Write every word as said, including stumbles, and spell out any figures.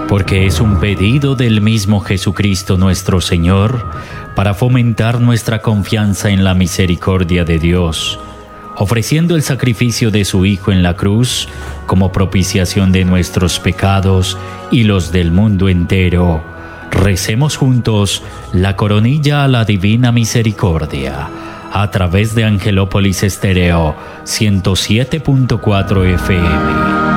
porque es un pedido del mismo Jesucristo nuestro Señor para fomentar nuestra confianza en la misericordia de Dios, ofreciendo el sacrificio de su Hijo en la cruz como propiciación de nuestros pecados y los del mundo entero. Recemos juntos la coronilla a la Divina Misericordia a través de Angelópolis Estéreo ciento siete punto cuatro F M.